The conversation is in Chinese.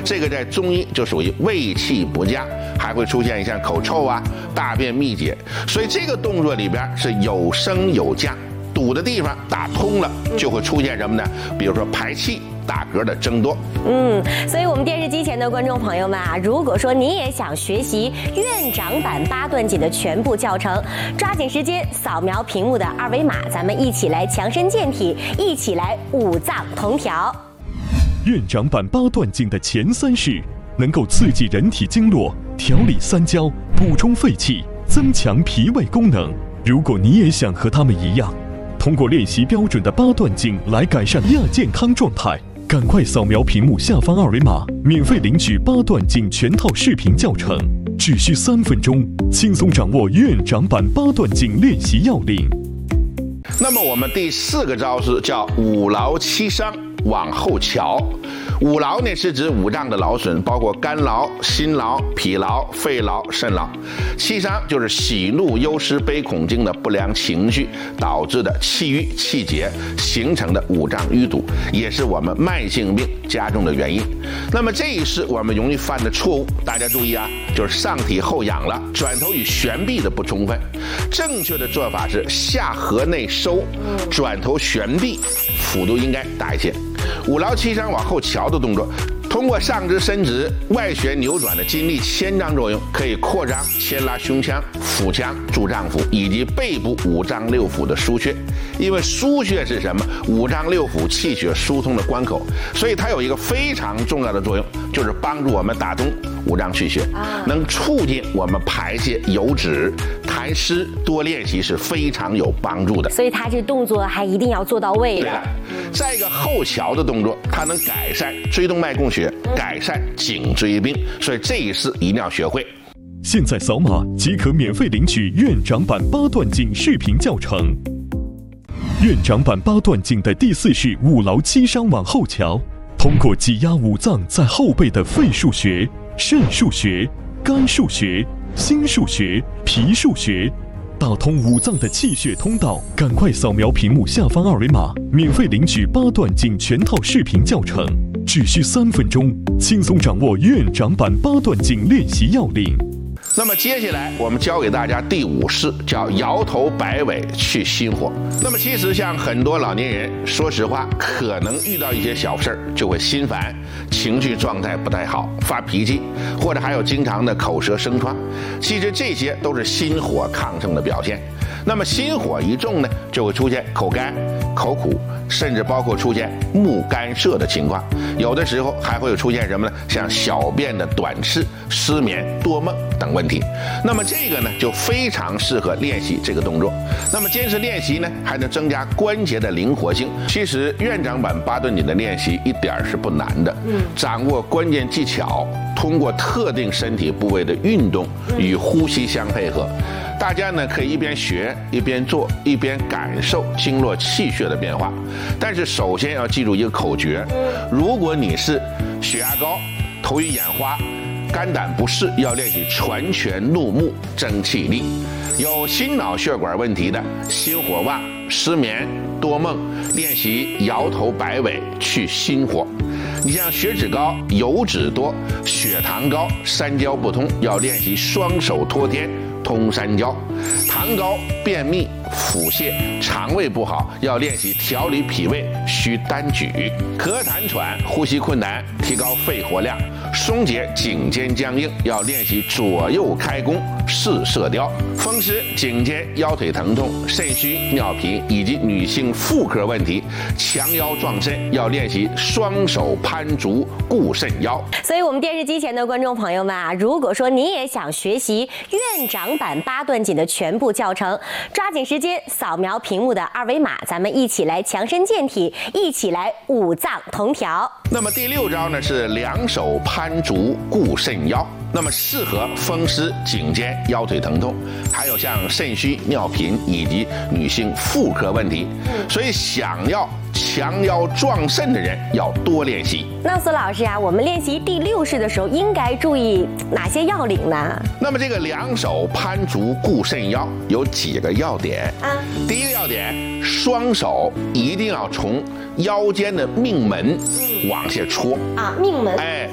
这个在中医就属于胃气不佳，还会出现像口臭啊、大便秘结。所以这个动作里边是有升有降，堵的地方打通了，就会出现什么呢？比如说排气、打嗝的增多。 所以我们电视机前的观众朋友们啊，如果说你也想学习院长版八段锦的全部教程，抓紧时间扫描屏幕的二维码，咱们一起来强身健体，一起来五脏同调。 院长版八段锦的前3式能够刺激人体经络，调理三焦，补充肺气，增强脾胃功能。如果你也想和他们一样，通过练习标准的八段锦来改善亚健康状态，赶快扫描屏幕下方二维码，免费领取八段锦全套视频教程，只需3分钟，轻松掌握院长版八段锦练习要领。 那么我们第4个招式叫五劳七伤往后瞧。五劳呢是指五脏的劳损，包括肝劳、心劳、脾劳、肺劳、肾劳。七伤就是喜怒忧思悲恐惊的不良情绪导致的气郁气结形成的五脏淤堵，也是我们慢性病加重的原因。那么这一式我们容易犯的错误，大家注意啊，就是上体后仰了，转头与旋臂的不充分。正确的做法是下颌内收，转头旋臂，幅度应该大一些。五劳七伤往后瞧的动作，通过上肢伸直、外旋扭转的筋力牵张作用，可以扩张牵拉胸腔、腹腔、柱脏腑以及背部五脏六腑的腧穴。因为腧穴是什么？五脏六腑气血疏通的关口，所以它有一个非常重要的作用，就是帮助我们打通五脏气血，能促进我们排泄油脂。痰湿多练习是非常有帮助的， 所以它这动作还一定要做到位了。再一个后桥的动作，它能改善椎动脉供血，改善颈椎病，所以这一式一定要学会。 现在扫码即可免费领取院长版八段锦视频教程。院长版八段锦的第4式五劳七伤往后瞧，通过挤压五脏在后背的肺腧穴、肾腧穴、肝腧穴、心腧穴、脾腧穴，打通五脏的气血通道。赶快扫描屏幕下方二维码，免费领取八段锦全套视频教程，只需3分钟，轻松掌握院长版八段锦练习要领。 那么接下来我们教给大家第5式，叫摇头摆尾去心火。那么其实像很多老年人，说实话，可能遇到一些小事儿就会心烦，情绪状态不太好，发脾气，或者还有经常的口舌生疮。其实这些都是心火亢盛的表现。那么心火一重呢，就会出现口干、口苦，甚至包括出现目干涩的情况。有的时候还会出现什么呢？像小便的短赤、失眠、多梦等问题。那么这个呢，就非常适合练习这个动作。那么坚持练习呢，还能增加关节的灵活性。其实院长版八段锦的练习一点是不难的，掌握关键技巧，通过特定身体部位的运动与呼吸相配合。大家呢可以一边学一边做，一边感受经络气血的变化。但是首先要记住一个口诀：如果你是血压高、头晕眼花、肝胆不适，要练习传拳怒目增气力；有心脑血管问题的，心火旺、失眠、多梦，练习摇头摆尾去心火。你像血脂高、油脂多、血糖高、三焦不通，要练习双手托天通三焦；糖高、便秘、腹泻、肠胃不好，要练习调理脾胃需单举；咳痰喘、呼吸困难，提高肺活量；松解颈肩僵硬，要练习左右开弓试射雕；风湿、颈肩、腰腿疼痛、肾虚、尿频以及女性妇科问题，强腰壮肾，要练习双手攀足固肾腰。 所以我们电视机前的观众朋友们啊，如果说你也想学习院长版八段锦的全部教程，抓紧时间扫描屏幕的二维码，咱们一起来强身健体，一起来五脏同调。 那么第6招呢是两手攀足固肾腰，那么适合风湿、颈肩、腰腿疼痛，还有像肾虚、尿频以及女性妇科问题。所以想要强腰壮肾的人要多练习。 那苏老师啊，我们练习第6式的时候应该注意哪些要领呢？ 那么这个两手攀足固肾腰有几个要点啊？第一个要点，双手一定要从腰间的命门往下戳啊， 命门， 哎，